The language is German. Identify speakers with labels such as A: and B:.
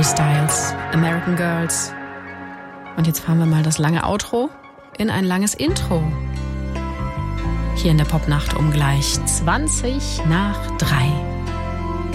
A: Harry Styles, American Girls. Und jetzt fahren wir mal das lange Outro in ein langes Intro. Hier in der Popnacht um gleich 20 nach 3.